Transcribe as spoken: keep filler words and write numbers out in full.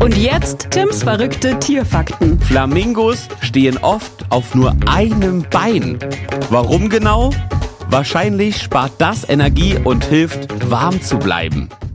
Und jetzt Tims verrückte Tierfakten. Flamingos stehen oft auf nur einem Bein. Warum genau? Wahrscheinlich spart das Energie und hilft, warm zu bleiben.